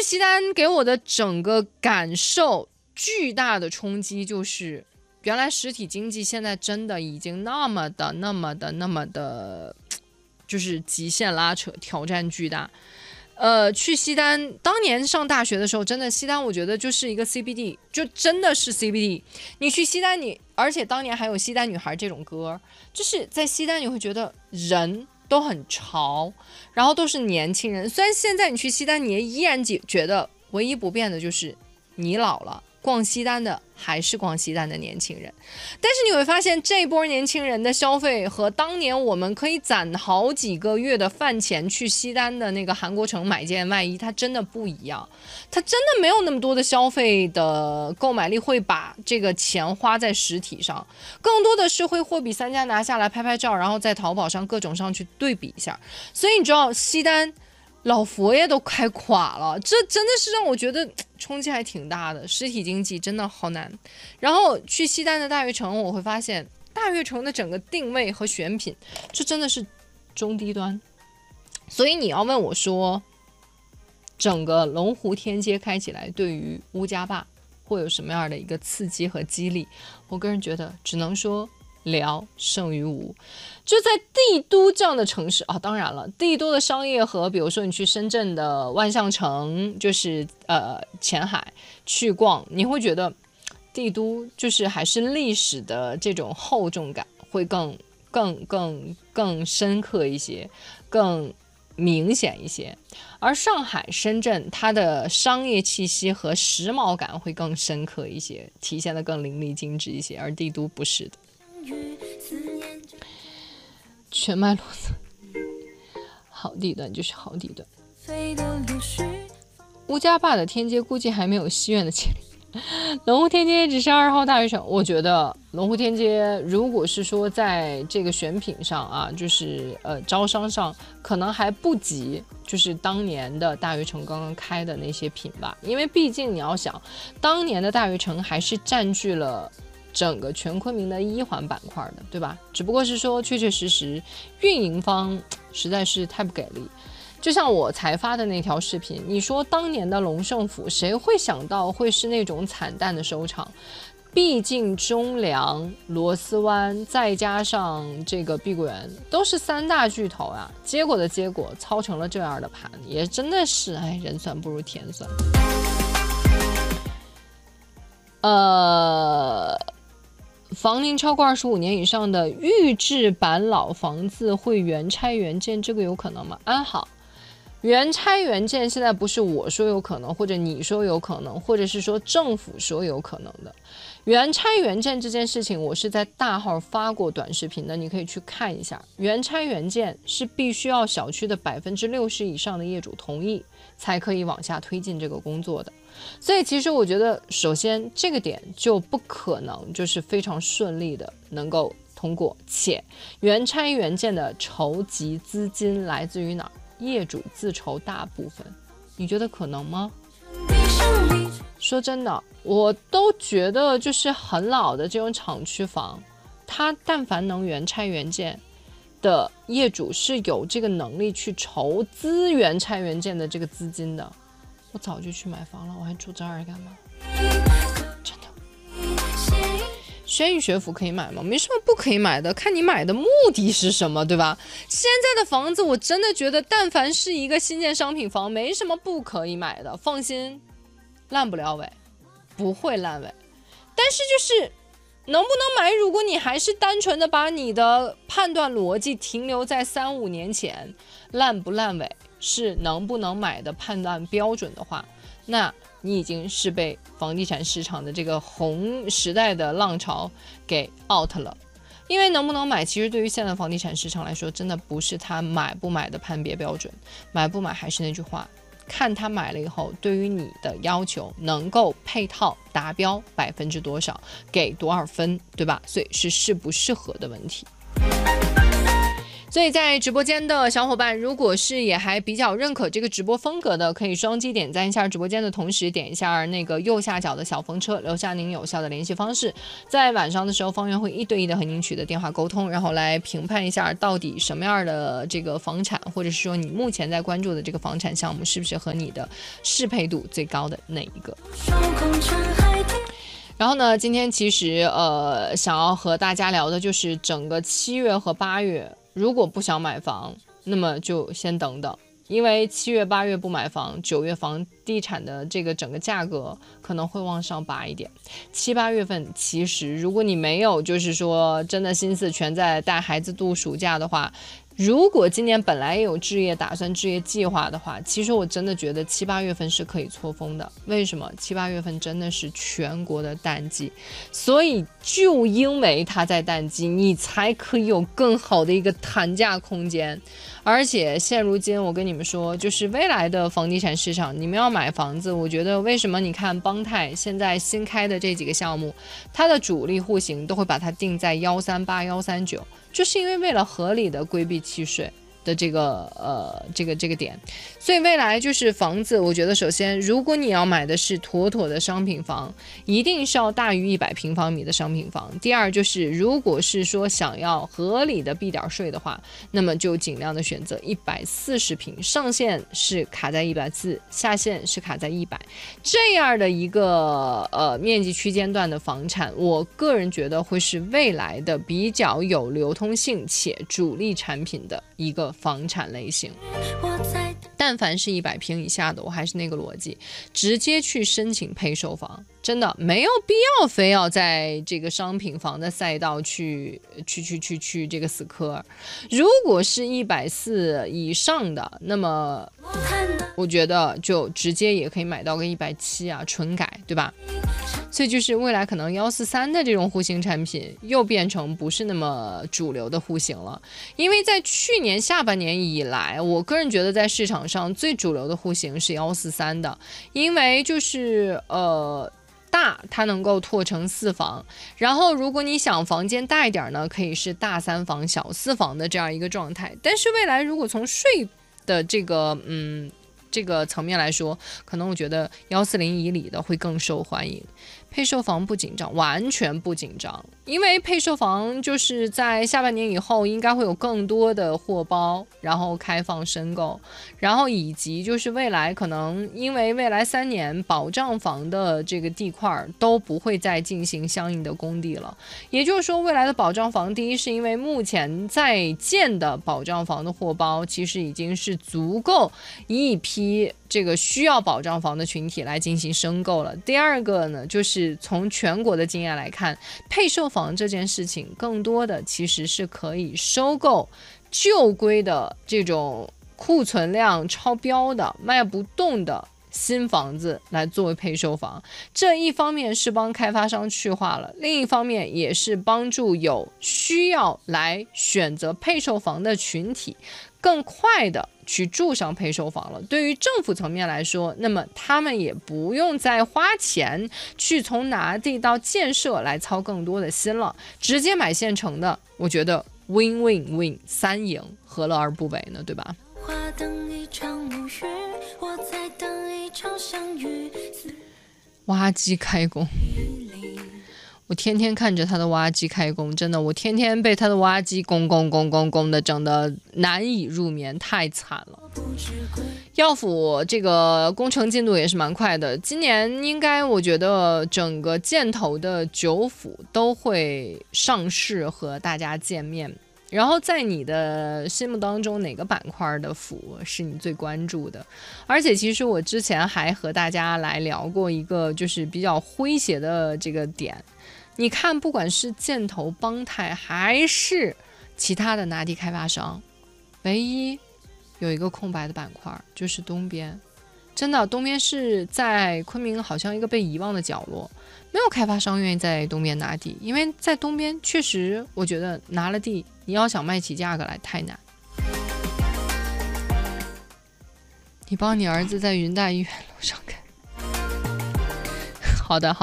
西单给我的整个感受巨大的冲击就是，原来实体经济现在真的已经那么的，就是极限拉扯，挑战巨大。去西单，当年上大学的时候，真的西单我觉得就是一个 CBD， 就真的是 CBD。你去西单而且当年还有西单女孩这种歌，就是在西单你会觉得人都很潮，然后都是年轻人。虽然现在你去西单，你也依然觉得唯一不变的就是你老了，逛西单的还是逛西单的年轻人。但是你会发现，这波年轻人的消费和当年我们可以攒好几个月的饭钱去西单的那个韩国城买件外衣，它真的不一样。它真的没有那么多的消费的购买力，会把这个钱花在实体上，更多的是会货比三家拿下来拍拍照，然后在淘宝上各种上去对比一下。所以你知道西单老佛爷都开垮了，这真的是让我觉得冲击还挺大的。实体经济真的好难。然后去西单的大悦城，我会发现大悦城的整个定位和选品，这真的是中低端。所以你要问我说，整个龙湖天街开起来对于乌家坝会有什么样的一个刺激和激励？我个人觉得只能说聊胜于无。就在帝都这样的城市啊，当然了，帝都的商业和比如说你去深圳的万象城，就是前海去逛，你会觉得帝都就是还是历史的这种厚重感会更深刻一些，更明显一些。而上海、深圳它的商业气息和时髦感会更深刻一些，体现得更淋漓尽致一些，而帝都不是的。全麦螺丝，好地段就是好地段。乌家坝的天街估计还没有西苑的潜力。龙湖天街只是2号大悦城，我觉得龙湖天街如果是说在这个选品上啊，就是招商上，可能还不及就是当年的大悦城刚刚开的那些品吧。因为毕竟你要想，当年的大悦城还是占据了整个全昆明的1环板块的，对吧？只不过是说确实运营方实在是太不给力。就像我才发的那条视频，你说当年的龙胜府，谁会想到会是那种惨淡的收场？毕竟中粮、螺丝湾再加上这个碧桂园都是3大巨头啊，结果操成了这样的盘，也真的是人算不如天算。房龄超过25年以上的预制版老房子会原拆原建，这个有可能吗？安好。原拆原建现在不是我说有可能，或者你说有可能，或者是说政府说有可能的。原拆原建这件事情，我是在大号发过短视频的，你可以去看一下。原拆原建是必须要小区的60%以上的业主同意，才可以往下推进这个工作的。所以其实我觉得，首先这个点就不可能就是非常顺利的能够通过，且原拆原建的筹集资金来自于哪儿？业主自筹大部分，你觉得可能吗？说真的，我都觉得就是很老的这种厂区房，它但凡能原拆原建的业主是有这个能力去筹资原拆原建的这个资金的，我早就去买房了，我还住这儿干嘛？真的。轩逸学府可以买吗？没什么不可以买的，看你买的目的是什么，对吧？现在的房子我真的觉得，但凡是一个新建商品房，没什么不可以买的，放心，烂不了尾，不会烂尾。但是就是能不能买，如果你还是单纯的把你的判断逻辑停留在3-5年前，烂不烂尾是能不能买的判断标准的话，那你已经是被房地产市场的这个红时代的浪潮给 out 了。因为能不能买，其实对于现在房地产市场来说，真的不是他买不买的判别标准。买不买还是那句话，看他买了以后对于你的要求能够配套达标多少，给多少分，对吧？所以是适不适合的问题。 所以在直播间的小伙伴，如果是也还比较认可这个直播风格的，可以双击点赞一下直播间的同时，点一下那个右下角的小风车，留下您有效的联系方式。在晚上的时候，方圆会1对1的和您取得电话沟通，然后来评判一下到底什么样的这个房产，或者是说你目前在关注的这个房产项目是不是和你的适配度最高的那一个。然后呢，今天其实想要和大家聊的就是整个7月和8月，如果不想买房，那么就先等等。因为7月8月不买房，9月房地产的这个整个价格可能会往上拔一点。7、8月份其实如果你没有就是说真的心思全在带孩子度暑假的话，如果今年本来也有打算置业计划的话，其实我真的觉得7、8月份是可以错峰的。为什么？7、8月份真的是全国的淡季，所以就因为它在淡季，你才可以有更好的一个谈价空间。而且现如今我跟你们说，就是未来的房地产市场，你们要买房子，我觉得为什么你看邦泰现在新开的这几个项目，它的主力户型都会把它定在138、139，就是因为为了合理的规避契税的这个点。所以未来就是房子，我觉得首先如果你要买的是妥妥的商品房，一定是要大于100平方米的商品房。第二就是如果是说想要合理的避点税的话，那么就尽量的选择140平，上限是卡在140，下限是卡在100，这样的一个面积区间段的房产，我个人觉得会是未来的比较有流通性且主力产品的一个房产类型。但凡是100平以下的，我还是那个逻辑，直接去申请配售房，真的没有必要非要在这个商品房的赛道去这个死磕。如果是140以上的，那么我觉得就直接也可以买到个170啊，纯改，对吧？所以就是未来可能143的这种户型产品又变成不是那么主流的户型了。因为在去年下半年以来，我个人觉得在市场上最主流的户型是143的，因为就是大它能够拓成4房，然后如果你想房间大一点呢，可以是大3房小4房的这样一个状态。但是未来如果从税的这个层面来说，可能我觉得140以里的会更受欢迎。配售房不紧张，完全不紧张，因为配售房就是在下半年以后应该会有更多的货包，然后开放申购，然后以及就是未来可能因为未来3年保障房的这个地块都不会再进行相应的工地了，也就是说未来的保障房，第一是因为目前在建的保障房的货包其实已经是足够一批这个需要保障房的群体来进行申购了。第二个呢，就是从全国的经验来看，配售房这件事情更多的其实是可以收购旧规的这种库存量超标的卖不动的新房子来作为配售房。这一方面是帮开发商去化了，另一方面也是帮助有需要来选择配售房的群体更快的去住上配售房了。对于政府层面来说，那么他们也不用再花钱去从拿地到建设来操更多的心了，直接买现成的，我觉得 win win win 3赢，何乐而不为呢？对吧？挖机开工，我天天看着他的挖机开工，真的，我天天被他的挖机攻的整的难以入眠，太惨了。药府这个工程进度也是蛮快的，今年应该我觉得整个建投的9府都会上市和大家见面。然后在你的心目当中，哪个板块的府是你最关注的？而且其实我之前还和大家来聊过一个就是比较诙谐的这个点，你看不管是建投、邦泰还是其他的拿地开发商，唯一有一个空白的板块就是东边。真的，东边是在昆明好像一个被遗忘的角落，没有开发商愿意在东边拿地，因为在东边确实我觉得拿了地你要想卖起价格来太难。你帮你儿子在云大医院楼上看。好的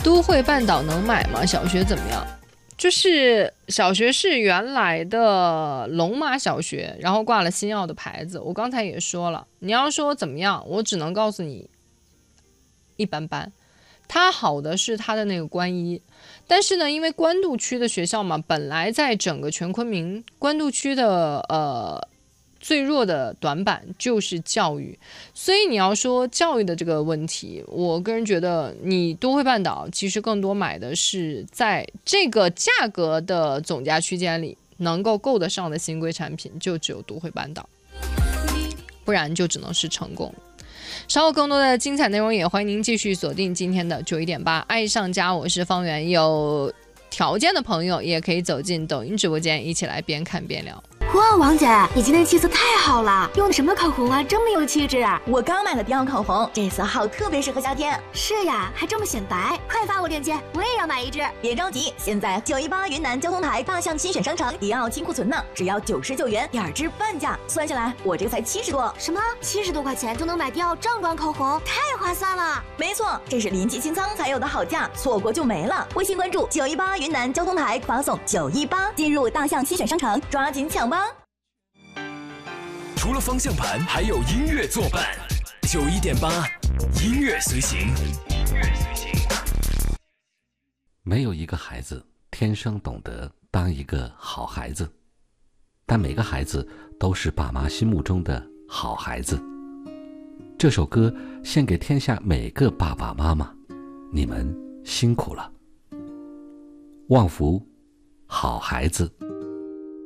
都会半岛能买吗？小学怎么样？就是小学是原来的龙马小学，然后挂了星耀的牌子。我刚才也说了，你要说怎么样，我只能告诉你一般般。它好的是它的那个关一，但是呢，因为官渡区的学校嘛，本来在整个全昆明官渡区的最弱的短板就是教育，所以你要说教育的这个问题，我个人觉得你都会半岛其实更多买的是在这个价格的总价区间里能够够得上的新规产品，就只有都会半岛，不然就只能是成功。稍后更多的精彩内容也欢迎您继续锁定今天的91.8爱上家，我是方圆。有条件的朋友也可以走进抖音直播间，一起来边看边聊。 哇，王姐，你今天气色太好了，用的什么口红啊？这么有气质啊！ 我刚买了迪奥口红，这色号特别适合夏天。 是呀，还这么显白，快发我链接，我也要买一支。 别着急，现在918云南交通台大象新选商城迪奥清库存呢，只要99元，2支半价，算下来我这个才70多。 什么？70多块钱就能买迪奥正装口红，太划算了！ 没错，这是临期清仓才有的好价，错过就没了。微信关注918云南交通台，发送918进入大象新选商城，抓紧抢吧！ 除了方向盘，还有音乐作伴。91.8，音乐随行。 没有一个孩子天生懂得当一个好孩子，但每个孩子都是爸妈心目中的好孩子。这首歌献给天下每个爸爸妈妈，你们辛苦了。旺福，好孩子。